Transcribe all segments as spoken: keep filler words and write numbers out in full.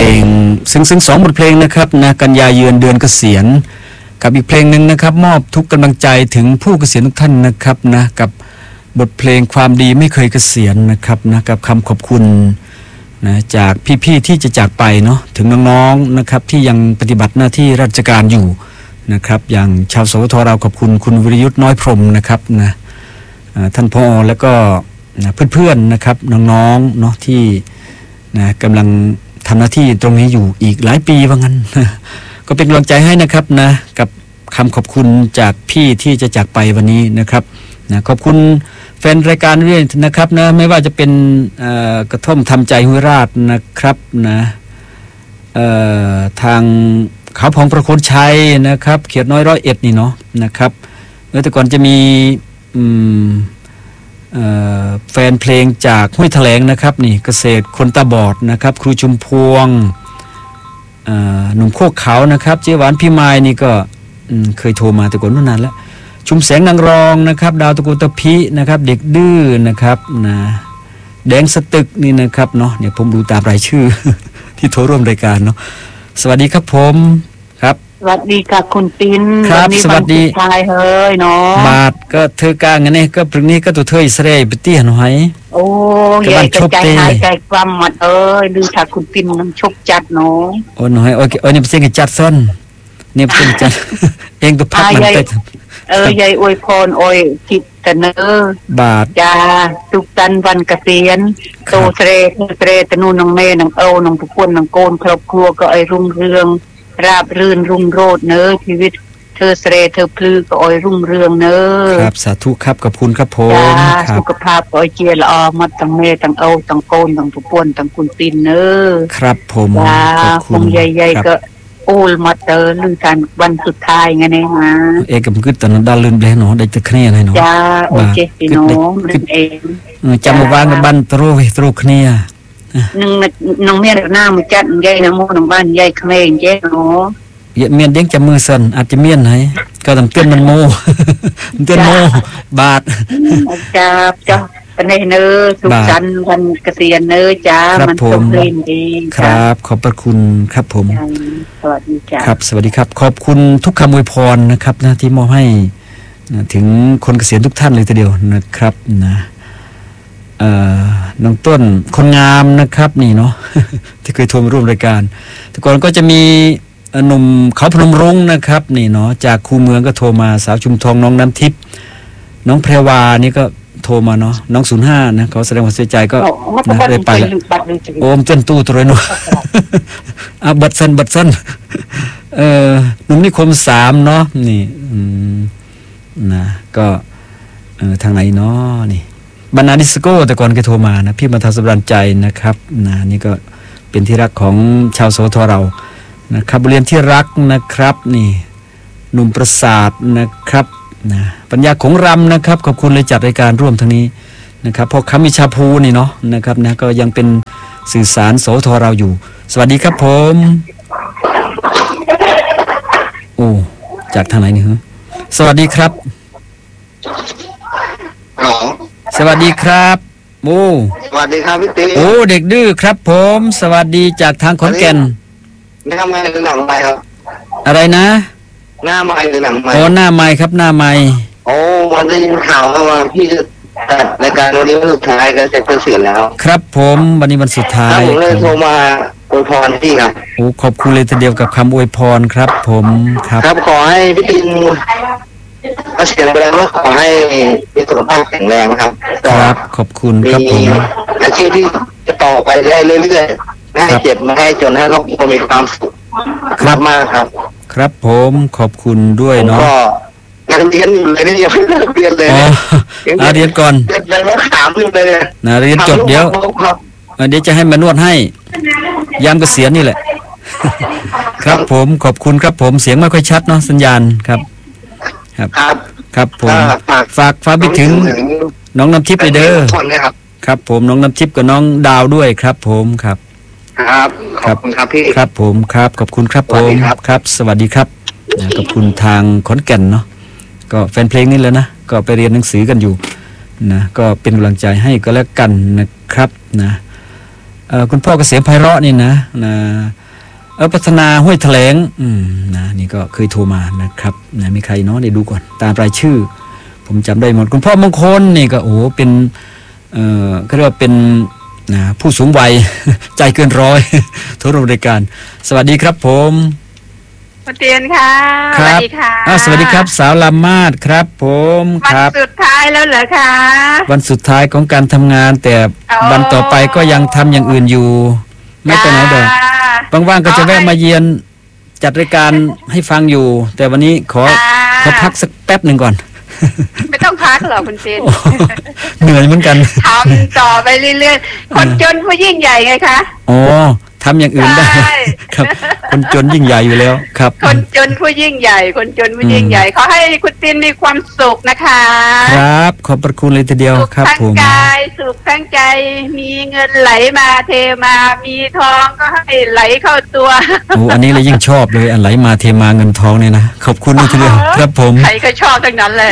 งซึ่งซึ่งสองบทเพลงนะครับนะกันยาเยือนเดือนเกษียณกับอีกเพลงหนึ่งนะครับมอบทุกกำลังใจถึงผู้เกษียณทุกท่านนะครับนะกับบทเพลงความดีไม่เคยเกษียณนะครับนะกับคำขอบคุณนะจากพี่ๆที่จะจากไปเนาะถึงน้องๆนะครับที่ยังปฏิบัติหน้าที่ราชการอยู่นะครับอย่างชาวสวทเราขอบคุณคุณวิรยุทธ์น้อยพรหมนะครับนะท่านผอ.แล้วก็นะเพื่อนๆนะครับน้องๆเนาะที่นะกำลังทำหน้าที่ตรงนี้อยู่อีกหลายปีว่างั้น ก็เป็นกำลังใจให้นะครับนะกับคำขอบคุณจากพี่ที่จะจากไปวันนี้นะครับนะขอบคุณแฟนรายการด้วยนะครับนะไม่ว่าจะเป็นกระท่อมทำใจห้วยราชนะครับนะทางเขาพองประโคนชัยนะครับเขียดน้อยร้อยเอ็ดนี่เนาะนะครับเมื่อแต่ก่อนจะมีแฟนเพลงจากห้วยแถลงนะครับนี่เกษตรคนตาบอดนะครับครูชุมพวงหนุ่มโคกเขานะครับเจ๊หวานพี่ไม้นี่ก็เคยโทรมาแต่ก่อนนานแล้วชุมแสงนางรองนะครับดาวตะกูตะพินะครับเด็กดื้อนะครับนะแดงสตึกนี่นะครับเนาะเนี่ยผมดูตามรายชื่อ ที่โทรร่วมรายการเนาะสวัสดีครับผมครับสวัสดีค่ะคุณปินครับสวัสดีชายเฮ้ยเนาะบาทก็เธอกลางงั้นนี่ก็พรุ่งนี้ก็ตัวเธออิสราเอลไปเตี้ยหน่อยโอ้ยใจใจหายใจความหมดเอ้ยดูถ้าคุณปินน้ำชกจัดเนาะโอ้หน่อยโอเคโอ้นี่เป็นเสียงจัดซ่อนนี่เป็นจัดเองตัวพักมันไปเออยายอวยพรอวยจิตกันเนอบาทจ้าทุกตันวันเกษียณโตเสรเสรตนูน้องเมย์น้องเอ้าน้องผู้คนน้องโกนครอบครัวก็ไอรุ่งเรืองราบรื่นรุ่งโรจน์เนอชีวิตเธอเสรเธอพลือก็ไอรุ่งเรืองเนอครับสาธุครับขอบคุณครับผมครับสุขภาพก็ไอเจียละออมัดตั้งเมย์ตั้งเอ้าตั้งโกนตั้งผู้คนตั้งคุณปินเนอครับผมขอบคุณใหญ่ๆก็โอ้ลมาเตอร์ลือกันวันสุดท้ายไงเนี่ยฮะเอกผมคิดตอนนั้นดาลืนเบลเนาะได้จะเคลียร์ให้เนาะจ้าโอเคพี่น้องนั่นเองจำมาวางกับบ้านตรูตรูเคลียร์นึงน้องเมียหน้ามันจัดใหญ่นะโมน้องบ้านใหญ่เขมรเจ๊เนาะเมียนเด้งจะมือสั่นอาจจะเมียนไหนก็ต้องเตือนมันโมเตือนโมบาทจ้าจ้าในเนื้อสุขสันต์วันเกษียณเนื้อจ้ามันจบเล่นดีครับขอบพระคุณครับผมสวัสดีจ้าครับสวัสดีครับขอบคุณทุกคำอวยพรนะครับนะที่มอบให้นะถึงคนเกษียณทุกท่านเลยทีเดียวนะครับนะเอ่อน้องต้นคนงามนะครับนี่เนาะ ที่เคยโทรมาร่วมรายการแต่ก่อนก็จะมีหนุ่มเขาพนมรุ้งนะครับนี่เนาะจากคูเมืองก็โทรมาสาวชุมทองน้องน้ำทิพย์น้องแพรวานี่ก็โทรมาเนาะน้องศูนย์ห้านะเขาแสดงความเสียใจก็นะได้ไปแล้วโอมจนตู้ตัวเนาะอ่ะบัดซันบัดซันเออหนุ่มนิคมสามเนาะนี่นะก็เออทางไหนเนาะนี่บรรณาดิสโก้แต่ก่อนแกโทรมานะพี่บรรเทาสำราญใจนะครับนะนี่ก็เป็นที่รักของชาวโสธรเรานะครับเรียนที่รักนะครับนี่หนุ่มประสาทนะครับนะปัญญาของรำนะครับขอบคุณเลยจัดรายการร่วมทั้งนี้นะครับพอคำวิชาภูนี่เนาะนะครับนะก็ยังเป็นสื่อสารโสธรเราอยู่สวัสดีครับผมโอ้จากทางไหนนี่ฮะสวัสดีครับสวัสดีครับโอ้สวัสดีครับพี่ติ๊กโอ้เด็กดื้อครับผมสวัสดีจากทางขอนแก่นหน้าไม้หรือหลังไม้ครับอะไรนะหน้าไม้หรือหลังไม้โอ้หน้าไม้ครับหน้าไม้โอ้วันได้ยินข่าวว่าพี่จะจัดรายการวันนี้วันสุดท้ายก็จะเกษียณแล้วครับผมวันนี้วันสุดท้ายผมเลยโทรมาอวยพรพี่ครับโอ้ขอบคุณเลยทีเดียวกับคำอวยพรครับผมครับครับขอให้พี่ติ๊กเกษียณไปแล้วก็ขอให้มีสุขภาพแข็งแรงครับครับขอบคุณครับผมอาชีพที่จะต่อไปได้เรื่อยๆไม่ให้เจ็บไม่ให้จนให้ครอบครัวมีความสุขครับมากครับครับผมขอบคุณด้วยเนาะก็ยังเรียนอยู่เลยนี่ยังไม่เลิกเรียนเลยอ๋อเรียนก่อนเรียนแล้วถามอยู่เลยนะเรียนจบเดี๋ยวเดี๋ยวจะให้มานวดให้ยามเกษียณนี่แหละครับผมขอบคุณครับผมเสียงไม่ค่อยชัดเนาะสัญญาณครับครับครับผมฝากฝากไปถึงน้องน้ำทิพย์เลยเด้อครับผมน้องน้ำทิพย์กับน้องดาวด้วยครับผมครับครับขอบคุณครับพี่ครับผมครับขอบคุณครับผมครับสวัสดีครับขอบคุณทางขอนแก่นเนาะก็แฟนเพลงนี่แหละนะก็ไปเรียนหนังสือกันอยู่นะก็เป็นกำลังใจให้ก็แล้วกันนะครับนะเอ่อคุณพ่อเกษมไพเราะนี่นะนะเออพัฒนาห้วยแถลงอืมนะนี่ก็เคยโทรมานะครับนะมีใครเนาะได้ดูก่อนตามรายชื่อ ผมจำได้หมดคุณพ่อมงคลนี่ก็โอ้เป็นเอ่อเขาเรียกว่าเป็นนะผู้สูงวัย ใจเกินร้อย โทรรายการสวัสดีครับผมคุณเตียนค่ะสวัสดีค่ะสวัสดีครับสาวลำมาดครับผมวันสุดท้ายแล้วเหรอคะวันสุดท้ายของการทำงานแต่วันต่อไปก็ยังทำอย่างอื่นอยู่ไม่ไปไหนเด้อว่างๆก็จะแวะมาเยียนจัดรายการให้ฟังอยู่แต่วันนี้ขอขอพักสักแป๊บหนึ่งก่อนไม่ต้องพักหรอกคุณเจนเหนื่อยเหมือนกันทำต่อไปเรื่อยๆคนจนผู้ยิ่งใหญ่ไงคะอ๋อทำอย่างอื่นได้ครับคนจนยิ่งใหญ่อยู่แล้วครับคนจนผู้ยิ่งใหญ่คนจนผู้ยิ่งใหญ่ขอให้คุณตินมีความสุขนะคะครับขอบพระคุณเลยทีเดียวครับผมสุขทั้งกายสุขทั้งใจมีเงินไหลมาเทมามีทองก็ให้ไหลเข้าตัวโอ้อันนี้เลยยิ่งชอบเลยอันไหลมาเทมาเงินทองเนี่ยนะขอบคุณเลยทีเดียวครับผมใครก็ชอบทั้งนั้นเลย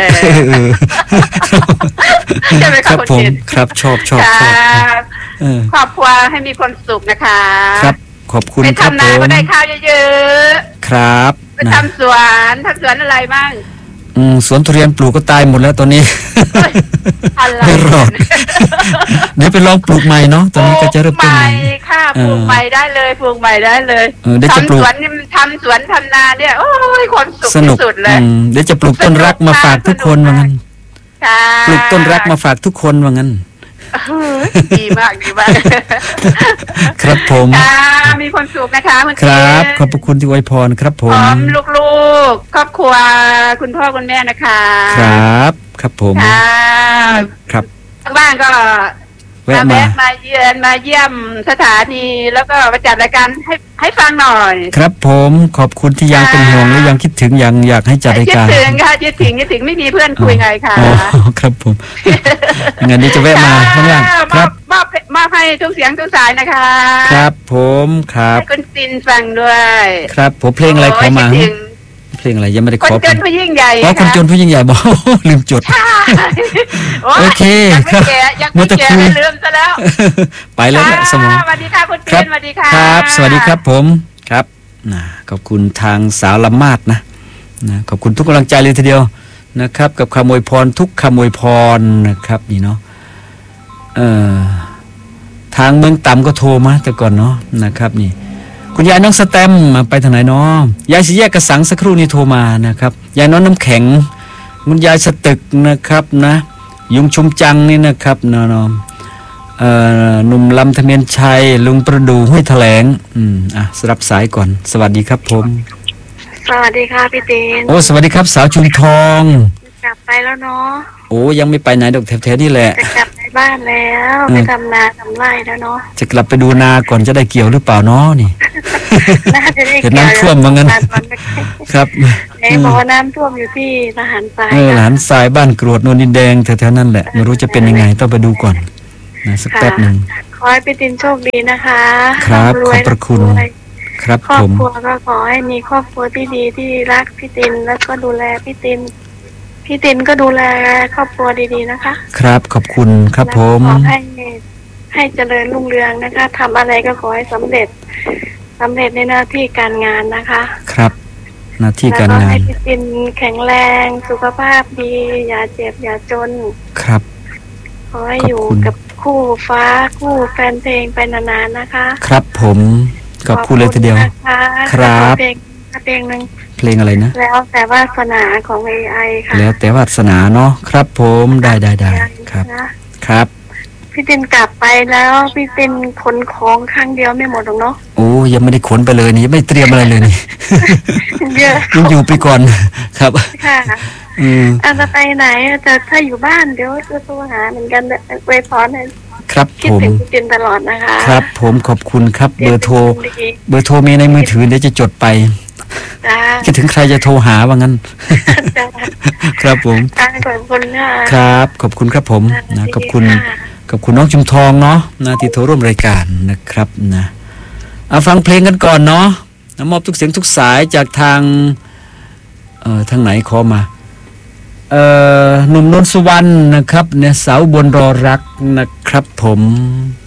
ใช่ไหมครับผมครับชอบชอบชอบครอบครัวให้มีความสุขนะคะครับขอบคุณครับผมไปทำนาก็ได้ข้าวเยอะๆครับไปทำสวนทำสวนอะไรบ้างอืมสวนทุเรียนปลูกก็ตายหมดแล้วตอนนี้ไม่รอดเดี๋ยวไปลองปลูกใหม่เนาะตอนนี้ก็จะเริ่มต้นใหม่ค่ะปลูกใหม่ได้เลยปลูกใหม่ได้เลยทำสวนนี่ทำสวนทำนาเนี่ยโอ้ยความสุขที่สุดเลยเดี๋ยวจะปลูกต้นรักมาฝากทุกคนว่างั้นปลูกต้นรักมาฝากทุกคนว่างั้นดีมากดีมากครับผมมีความสุขนะคะคุณครับขอบพระคุณที่อวยพรครับผมลูกๆครอบครัวคุณพ่อคุณแม่นะคะครับครับผมครับบ้านก็แวะมามาเยือนมาเยี่ยมสถานีแล้วก็มาจัดรายการให้ให้ฟังหน่อยครับผมขอบคุณที่ยังเป็นห่วงและยังคิดถึงยังอยากให้จัดรายการคิดถึงค่ะคิดถึงคิดถึงไม่มีเพื่อนคุยไงค่ะครับผมงั้นนี้จะแวะมาข้างล่างครับมอบมอบให้ทุกเสียงทุกสายนะคะครับผมครับให้คุณตินฟังด้วยครับผมเพลงอะไรขอมาเพลงอะไรยังไม่ได้ขอคนจนผู้ยิ่งใหญ่อ๋อคนจนผู้ยิ่งใหญ่บอกลืมจดโอเคครับมัวแต่คุยลืมซะแล้วไปแล้วเนี่ยสมองสวัสดีค่ะคุณเจนสวัสดีค่ะครับสวัสดีครับผมครับนะขอบคุณทางสาวละมาดนะนะขอบคุณทุกกำลังใจเลยทีเดียวนะครับกับคำอวยพรทุกคำอวยพรนะครับนี่เนาะเอ่อทางเมืองต่ำก็โทรมาแต่ก่อนเนาะนะครับนี่คุณยายน้องสแตมไปทางไหนเนาะยายสีแยกกระสังสักครู่นี้โทรมานะครับยายน้องน้ำแข็งคุณยายสตึกนะครับนะยุงชุมจังนี่นะครับเนาะเอ่อหนุ่มลำทะเมียนชัยลุงประดูห้วยแถลงอืมอ่ะรับสายก่อนสวัสดีครับผมสวัสดีค่ะพี่ตีนโอ้สวัสดีครับสาวชุมทองกลับไปแล้วเนาะโอ้ยังไม่ไปไหนดอกแถวๆนี่แหละจะกลับไปบ้านแล้วไปทำนาทำไร่แล้วเนาะจะกลับไปดูนาก่อนจะได้เกี่ยวหรือเปล่าเนาะนี่น่าจะได้เกี่ยวน้ำท่วมว่างั้นครับไหนบอกว่าน้ำท่วมอยู่ที่ทหารทรายเออทหารทรายบ้านกรวดนนดินแดงแถวๆนั่นแหละไม่รู้จะเป็นยังไงต้องไปดูก่อนนะสักแป๊บหนึ่งขอให้พี่ตินโชคดีนะคะครับขอบพระคุณครับครอบครัวก็ขอให้มีครอบครัวที่ดีที่รักพี่ตินแล้วก็ดูแลพี่ตินพี่ตินก็ดูแลครอบครัวดีๆนะคะครับขอบคุณครับผมขอให้ให้เจริญรุ่งเรืองนะคะทำอะไรก็ขอให้สำเร็จสำเร็จในหน้าที่การงานนะคะครับหน้าที่การงานให้พี่ตินแข็งแรงสุขภาพดีอย่าเจ็บอย่าจนครับขอให้อยู่กับคู่ฟ้าคู่แฟนเพลงไปนานๆนะคะครับผมขอบคุณเลยทีเดียวครับเพลงเพลงหนึ่งเพลงอะไรนะแล้วแต่วาสนาของ เอ ไอ ค่ะแล้วแต่วาสนาเนาะครับผมได้ได้ได้ครับครับพี่ตินกลับไปแล้วพี่ตินขนของครั้งเดียวไม่หมดหรอกเนาะโอ้ยังไม่ได้ขนไปเลยนี่ไม่เตรียมอะไรเลยนี่เยอะยังอยู่ไปก่อนครับค่ะอืมอาจจะไปไหนแต่ถ้าอยู่บ้านเดี๋ยวจะโทรหาเหมือนกันไว้พรให้ครับผมคิดถึงพี่ตินตลอดนะคะครับผมขอบคุณครับเบอร์โทรเบอร์โทรมีในมือถือเดี๋ยวจะจดไปคิดถึงใครจะโทรหาว่างั้นครับผมขอบคุณครับขอบคุณครับผมนะขอบคุณขอบคุณน้องชุมทองเนาะนะที่โทรร่วมรายการนะครับนะเอาฟังเพลงกันก่อนเนาะมอบทุกเสียงทุกสายจากทางเอ่อทางไหนขอมาเอ่อหนุ่มนนท์สุวรรณนะครับเนี่ยสาวบนรอรักนะครับผม